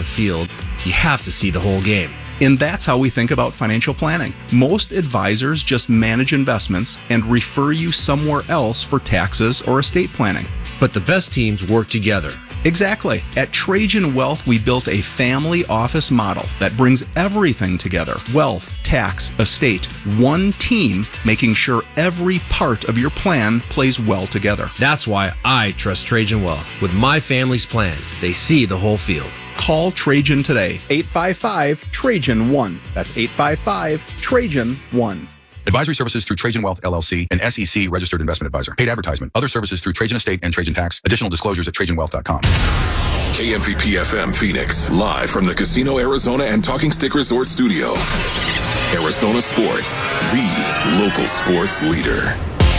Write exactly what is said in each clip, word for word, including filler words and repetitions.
the field, you have to see the whole game. And that's how we think about financial planning. Most advisors just manage investments and refer you somewhere else for taxes or estate planning. But the best teams work together. Exactly. At Trajan Wealth, we built a family office model that brings everything together. Wealth, tax, estate, one team, making sure every part of your plan plays well together. That's why I trust Trajan Wealth. With my family's plan, they see the whole field. Call Trajan today. eight five five, Trajan one. That's eight five five, Trajan one. Advisory services through Trajan Wealth, L L C, an S E C registered investment advisor. Paid advertisement. Other services through Trajan Estate and Trajan Tax. Additional disclosures at trajan wealth dot com. K M V P F M Phoenix, live from the Casino Arizona and Talking Stick Resort Studio. Arizona Sports, the local sports leader.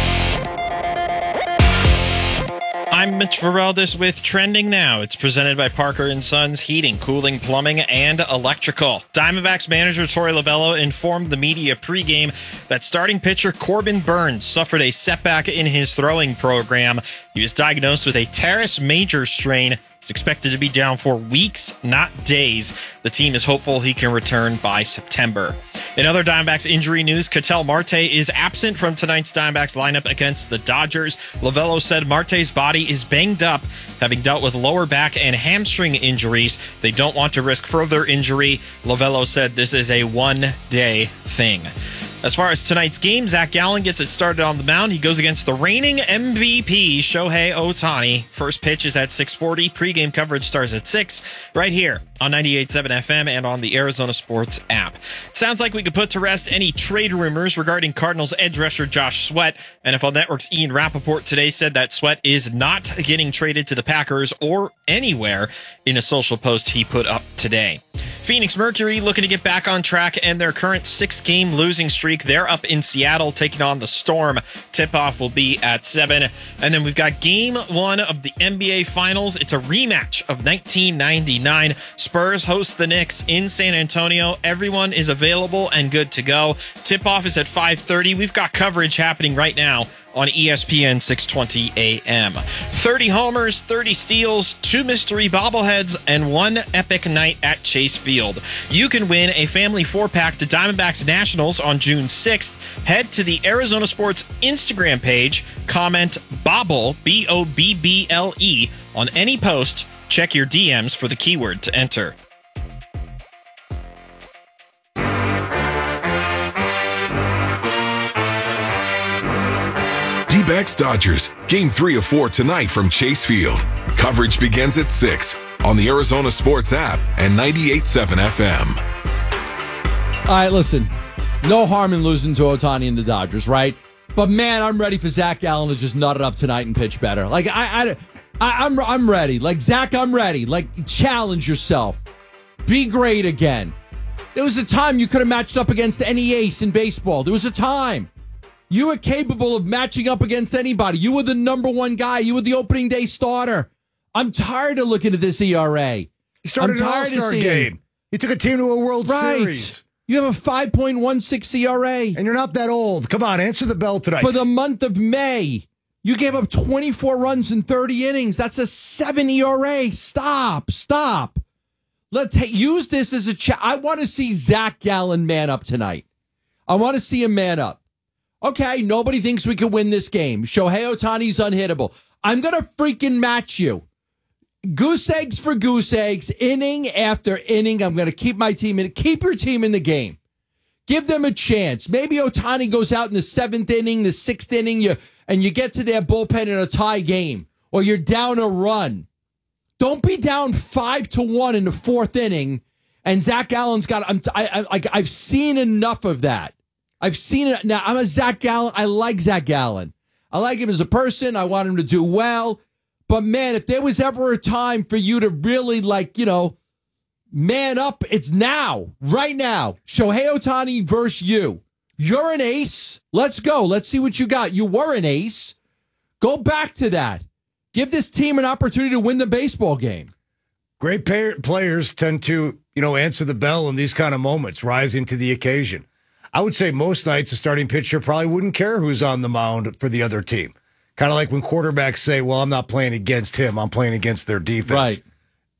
I'm Mitch Vareldis with Trending Now. It's presented by Parker and Sons Heating, Cooling, Plumbing, and Electrical. Diamondbacks manager Torey Lovullo informed the media pregame that starting pitcher Corbin Burns suffered a setback in his throwing program. He was diagnosed with a teres major strain. He's expected to be down for weeks, not days. The team is hopeful he can return by September. In other Diamondbacks injury news, Ketel Marte is absent from tonight's Diamondbacks lineup against the Dodgers. Lovullo said Marte's body is banged up, having dealt with lower back and hamstring injuries. They don't want to risk further injury. Lovullo said this is a one-day thing. As far as tonight's game, Zach Gallen gets it started on the mound. He goes against the reigning M V P, Shohei Ohtani. First pitch is at six forty. Pre-game coverage starts at six, right here on ninety-eight point seven F M and on the Arizona Sports app. It sounds like we could put to rest any trade rumors regarding Cardinals edge rusher Josh Sweat. N F L Network's Ian Rappaport today said that Sweat is not getting traded to the Packers or anywhere in a social post he put up today. Phoenix Mercury looking to get back on track and their current six-game losing streak. They're up in Seattle taking on the Storm. Tip-off will be at seven. And then we've got game one of the N B A Finals. It's a rematch of nineteen ninety-nine. Spurs host the Knicks in San Antonio. Everyone is available and good to go. Tip-off is at five thirty. We've got coverage happening right now on E S P N six twenty A M. thirty homers, thirty steals, two mystery bobbleheads, and one epic night at Chase Field. You can win a family four-pack to Diamondbacks Nationals on June sixth. Head to the Arizona Sports Instagram page, comment BOBBLE, B O B B L E, on any post. Check your D Ms for the keyword to enter. D-backs Dodgers, game three of four tonight from Chase Field. Coverage begins at six on the Arizona Sports app and ninety-eight point seven F M. All right, listen, no harm in losing to Ohtani and the Dodgers, right? But man, I'm ready for Zach Gallen to just nut it up tonight and pitch better. Like I, I, I I'm, I'm ready. Like Zach, I'm ready. Like challenge yourself, be great again. There was a time you could have matched up against any ace in baseball. There was a time. You were capable of matching up against anybody. You were the number one guy. You were the opening day starter. I'm tired of looking at this E R A. He started I'm an tired All-Star of seeing game. He took a team to a World right. Series. You have a five point one six E R A. And you're not that old. Come on, answer the bell tonight. For the month of May, you gave up twenty-four runs in thirty innings. That's a seven E R A. Stop. Stop. Let's ta- use this as a chat. I want to see Zach Gallen man up tonight. I want to see him man up. Okay, nobody thinks we can win this game. Shohei Ohtani's unhittable. I'm going to freaking match you. Goose eggs for goose eggs, inning after inning. I'm going to keep my team in. Keep your team in the game. Give them a chance. Maybe Ohtani goes out in the seventh inning, the sixth inning, you, and you get to their bullpen in a tie game, or you're down a run. Don't be down five to one in the fourth inning, and Zach Gallen's got. I'm. I, I like. I've seen enough of that. I've seen it. Now, I'm a Zach Gallen. I like Zach Gallen. I like him as a person. I want him to do well. But, man, if there was ever a time for you to really, like, you know, man up, it's now. Right now. Shohei Ohtani versus you. You're an ace. Let's go. Let's see what you got. You were an ace. Go back to that. Give this team an opportunity to win the baseball game. Great pay- players tend to, you know, answer the bell in these kind of moments, rising to the occasion. I would say most nights a starting pitcher probably wouldn't care who's on the mound for the other team. Kind of like when quarterbacks say, well, I'm not playing against him. I'm playing against their defense. Right.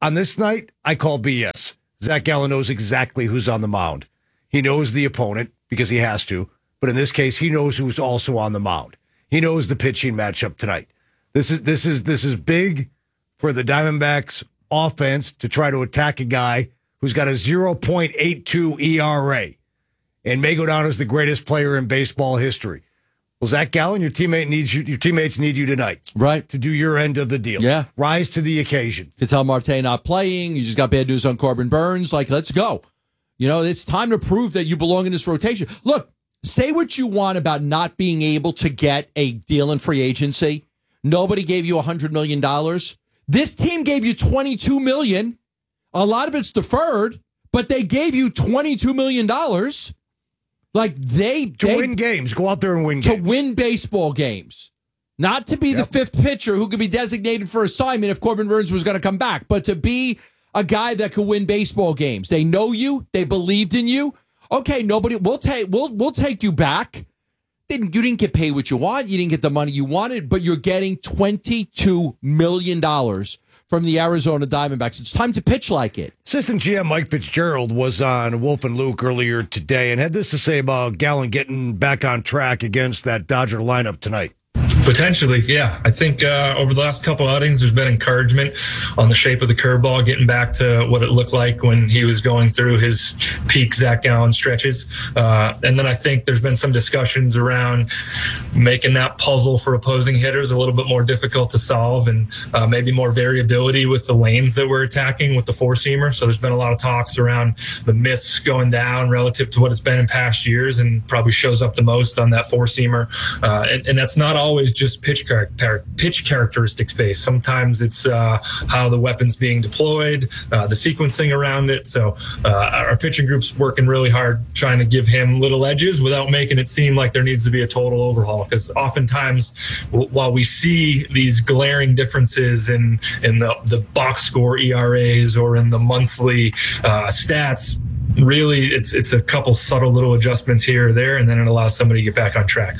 On this night, I call B S. Zach Gallen knows exactly who's on the mound. He knows the opponent because he has to. But in this case, he knows who's also on the mound. He knows the pitching matchup tonight. This is this is this is big for the Diamondbacks offense to try to attack a guy who's got a oh point eight two E R A and may go down as the greatest player in baseball history. Well, Zach Gallen, your teammate needs you. Your teammates need you tonight, right, to do your end of the deal. Yeah, rise to the occasion. Ketel Marte not playing. You just got bad news on Corbin Burns. Like, let's go. You know, it's time to prove that you belong in this rotation. Look, say what you want about not being able to get a deal in free agency. Nobody gave you a hundred million dollars. This team gave you twenty-two million dollars. A lot of it's deferred, but they gave you twenty-two million dollars. Like they to they, win games, go out there and win to games. win baseball games, not to be Yep. the fifth pitcher who could be designated for assignment if Corbin Burns was going to come back, but to be a guy that could win baseball games. They know you, they believed in you. Okay, nobody, we'll take we'll we'll take you back. Didn't you didn't get paid what you want, you didn't get the money you wanted, but you're getting twenty-two million dollars from the Arizona Diamondbacks. It's time to pitch like it. Assistant G M Mike Fitzgerald was on Wolf and Luke earlier today and had this to say about Gallen getting back on track against that Dodger lineup tonight. Potentially, yeah. I think uh, over the last couple outings, there's been encouragement on the shape of the curveball, getting back to what it looked like when he was going through his peak Zach Gallen stretches. Uh, and then I think there's been some discussions around making that puzzle for opposing hitters a little bit more difficult to solve, and uh, maybe more variability with the lanes that we're attacking with the four-seamer. So there's been a lot of talks around the myths going down relative to what it's been in past years, and probably shows up the most on that four-seamer. Uh, and, and that's not always just pitch char- pitch characteristics based. Sometimes it's uh, how the weapon's being deployed, uh, the sequencing around it. So uh, our pitching group's working really hard trying to give him little edges without making it seem like there needs to be a total overhaul. Because oftentimes, w- while we see these glaring differences in in the, the box score E R As or in the monthly uh, stats, really it's it's a couple subtle little adjustments here or there, and then it allows somebody to get back on track.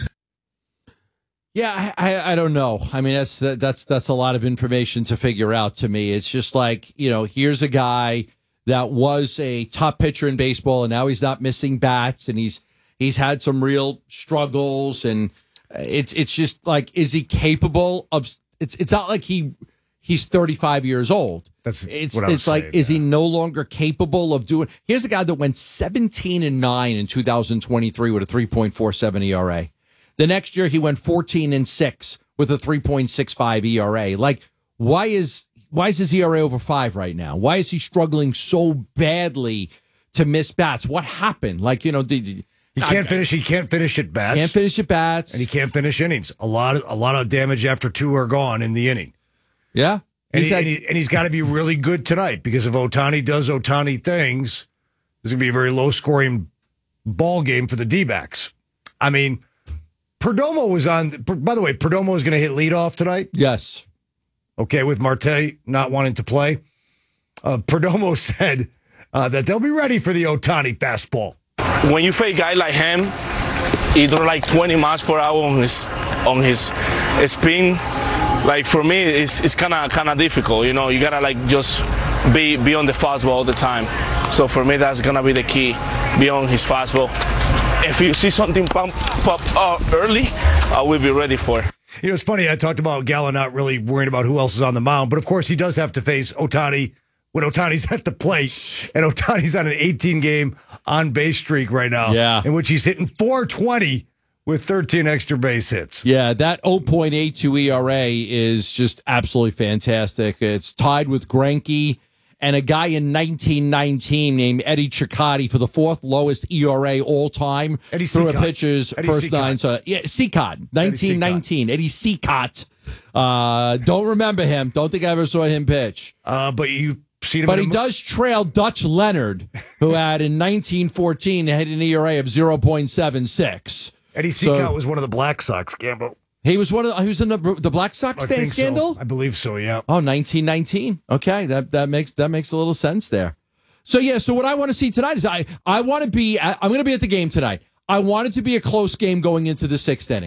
Yeah, I, I don't know. I mean, that's that's that's a lot of information to figure out to me. It's just like, you know, here's a guy that was a top pitcher in baseball, and now he's not missing bats, and he's he's had some real struggles, and it's it's just like, is he capable of? It's it's not like he he's thirty-five years old. That's it's what I was it's like, saying, is yeah. he no longer capable of doing? Here's a guy that went seventeen and nine in two thousand twenty-three with a three point four seven E R A. The next year, he went fourteen and six with a three point six five E R A. Like, why is why is his E R A over five right now? Why is he struggling so badly to miss bats? What happened? Like, you know, did, He can't I, finish. He can't finish at bats. Can't finish at bats, and he can't finish innings. A lot of a lot of damage after two are gone in the inning. Yeah, And, he's he, had, and, he, and he's got to be really good tonight, because if Ohtani does Ohtani things, this is going to be a very low scoring ball game for the D-backs. I mean, Perdomo was on. By the way, Perdomo is going to hit leadoff tonight. Yes. Okay, with Marte not wanting to play. Uh, Perdomo said uh, that they'll be ready for the Ohtani fastball. When you face a guy like him, he throw like twenty miles per hour on his on his spin. Like, for me, it's it's kind of kind of difficult. You know, you gotta like just be be on the fastball all the time. So for me, that's gonna be the key. Be on his fastball. If you see something pop pop up early, I will be ready for it. You know, it's funny. I talked about Gallen not really worrying about who else is on the mound, but of course he does have to face Ohtani when Ohtani's at the plate, and Ohtani's on an eighteen-game on-base streak right now, Yeah. in which he's hitting four twenty with thirteen extra base hits. Yeah, that oh point eight two E R A is just absolutely fantastic. It's tied with Greinke and a guy in nineteen nineteen named Eddie Cicotte for the fourth lowest E R A all time Eddie through a Cicotte. pitcher's Eddie first Cicotte. nine. So yeah, Cicotte, nineteen nineteen. Eddie Cicotte. Uh, don't remember him. Don't think I ever saw him pitch. Uh, but you seen him. But in he a mo- does trail Dutch Leonard, who had in nineteen fourteen had an E R A of zero point seven six. Eddie So- Cicotte was one of the Black Sox, Gambo. He was one of the, he was in the, the Black Sox I think so. scandal. I believe so. Yeah. Oh, nineteen nineteen. Okay, that that makes that makes a little sense there. So yeah, so what I want to see tonight is I I want to be at, I'm going to be at the game tonight. I want it to be a close game going into the sixth inning.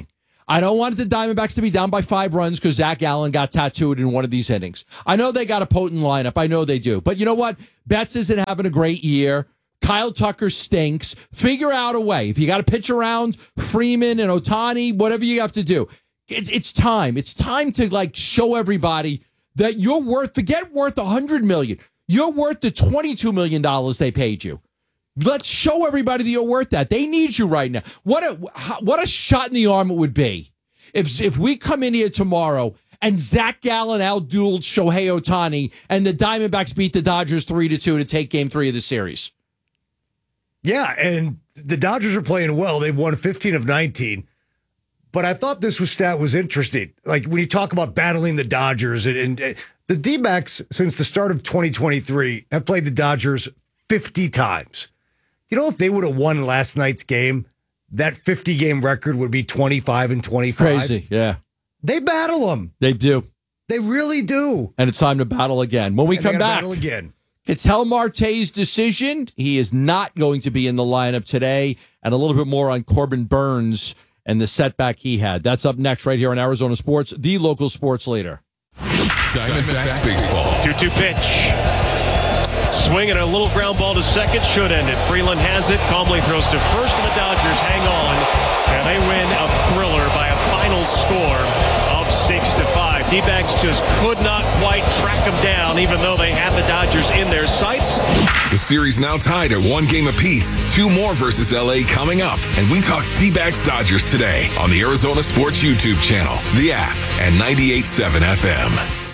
I don't want the Diamondbacks to be down by five runs because Zach Allen got tattooed in one of these innings. I know they got a potent lineup. I know they do. But you know what? Betts isn't having a great year. Kyle Tucker stinks. Figure out a way. If you got to pitch around Freeman and Ohtani, whatever you have to do. It's, it's time. It's time to like show everybody that you're worth, forget worth one hundred million dollars. You're worth the twenty-two million dollars they paid you. Let's show everybody that you're worth that. They need you right now. What a what a shot in the arm it would be if if we come in here tomorrow and Zach Gallen outdueled Shohei Ohtani and the Diamondbacks beat the Dodgers three to two to take game three of the series. Yeah, and the Dodgers are playing well. They've won fifteen of nineteen. But I thought this was stat was interesting. Like when you talk about battling the Dodgers, and, and the D-backs since the start of twenty twenty-three have played the Dodgers fifty times. You know, if they would have won last night's game, that fifty-game record would be twenty-five and twenty-five. Crazy, yeah. They battle them. They do. They really do. And it's time to battle again. When we and come back, battle again. Ketel Marte's decision. He is not going to be in the lineup today. And a little bit more on Corbin Burns and the setback he had. That's up next right here on Arizona Sports, the local sports leader. Diamondbacks baseball. two two pitch. Swinging a little ground ball to second, should end it. Freeland has it, calmly throws to first, and the Dodgers hang on, and they win a thriller by a final score of six to five. D-backs just could not quite track them down, even though they had the Dodgers in their sights. The series now tied at one game apiece. Two more versus L A coming up. And we talk D-backs Dodgers today on the Arizona Sports YouTube channel, the app, and ninety-eight point seven F M.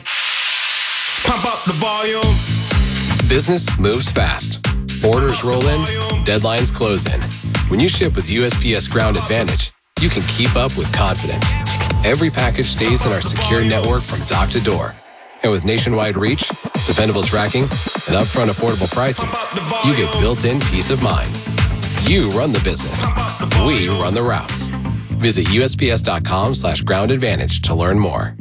Pump up the volume. Business moves fast. Orders roll in, deadlines close in. When you ship with U S P S Ground Advantage, you can keep up with confidence. Every package stays in our secure network from dock to door. And with nationwide reach, dependable tracking, and upfront affordable pricing, you get built-in peace of mind. You run the business. We run the routes. Visit USPS.com slash ground advantage to learn more.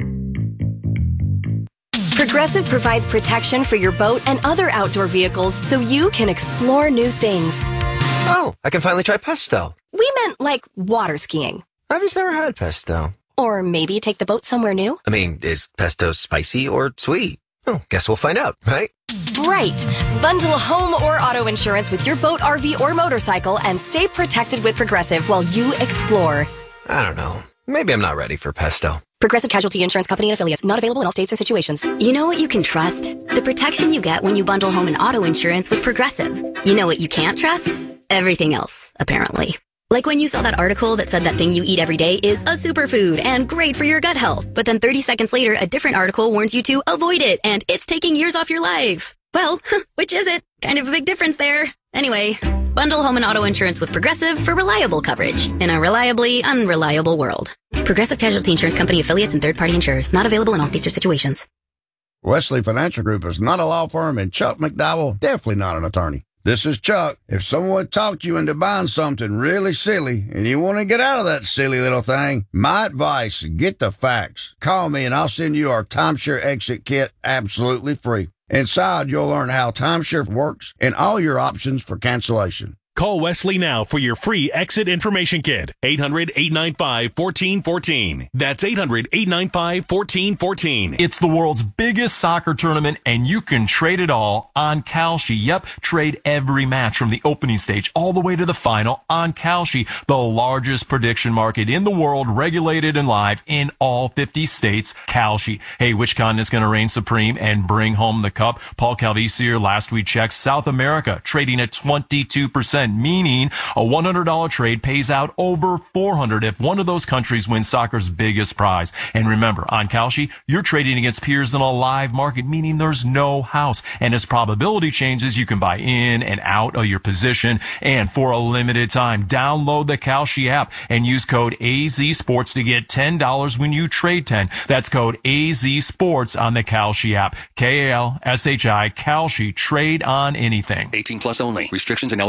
Progressive provides protection for your boat and other outdoor vehicles so you can explore new things. Oh, I can finally try pesto. We meant like water skiing. I've just never had pesto. Or maybe take the boat somewhere new. I mean, is pesto spicy or sweet? Oh, guess we'll find out, right? Right. Bundle home or auto insurance with your boat, R V, or motorcycle and stay protected with Progressive while you explore. I don't know. Maybe I'm not ready for pesto. Progressive Casualty Insurance Company and Affiliates. Not available in all states or situations. You know what you can trust? The protection you get when you bundle home and auto insurance with Progressive. You know what you can't trust? Everything else, apparently. Like when you saw that article that said that thing you eat every day is a superfood and great for your gut health. But then thirty seconds later, a different article warns you to avoid it and it's taking years off your life. Well, which is it? Kind of a big difference there. Anyway, bundle home and auto insurance with Progressive for reliable coverage in a reliably unreliable world. Progressive Casualty Insurance Company, affiliates, and third-party insurers. Not available in all states or situations. Wesley Financial Group is not a law firm, and Chuck McDowell definitely not an attorney. This is Chuck. If someone talked you into buying something really silly and you want to get out of that silly little thing, my advice, get the facts. Call me and I'll send you our timeshare exit kit absolutely free. Inside, you'll learn how timeshare works and all your options for cancellation. Call Wesley now for your free exit information kit. eight hundred, eight nine five, one four one four. That's eight hundred, eight nine five, one four one four. It's the world's biggest soccer tournament, and you can trade it all on Kalshi. Yep, trade every match from the opening stage all the way to the final on Kalshi, the largest prediction market in the world, regulated and live in all fifty states. Kalshi. Hey, which continent's going to reign supreme and bring home the cup? Paul Calvisier last week checked South America, trading at twenty-two percent. Meaning a one hundred dollars trade pays out over four hundred dollars if one of those countries wins soccer's biggest prize. And remember, on Kalshi, you're trading against peers in a live market, meaning there's no house. And as probability changes, you can buy in and out of your position. And for a limited time, download the Kalshi app and use code A Z Sports to get ten dollars when you trade ten. That's code A Z Sports on the Kalshi app. K A L S H I, Kalshi. Trade on anything. eighteen plus only. Restrictions and eligibility restrictions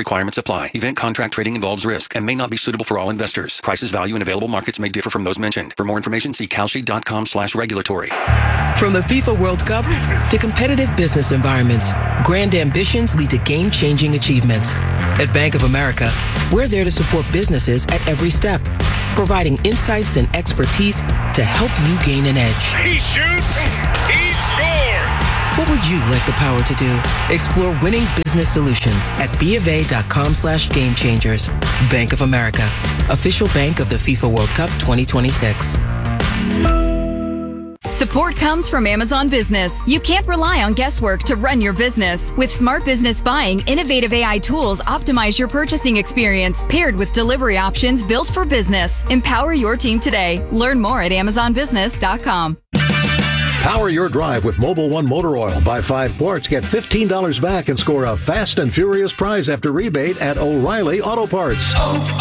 requirements apply. Event contract trading involves risk and may not be suitable for all investors. Prices, value, and available markets may differ from those mentioned. For more information, see kalshi.com slash regulatory. From the FIFA World Cup to competitive business environments, grand ambitions lead to game-changing achievements. At Bank of America, we're there to support businesses at every step, providing insights and expertise to help you gain an edge. He shoots, he scores! What would you like the power to do? Explore winning business solutions at BofA.com slash game changers. Bank of America, official bank of the FIFA World Cup twenty twenty-six. Support comes from Amazon Business. You can't rely on guesswork to run your business. With Smart Business Buying, innovative A I tools optimize your purchasing experience, paired with delivery options built for business. Empower your team today. Learn more at amazon business dot com. Power your drive with Mobil one Motor Oil. Buy five quarts, get fifteen dollars back, and score a fast and furious prize after rebate at O'Reilly Auto Parts. Oh,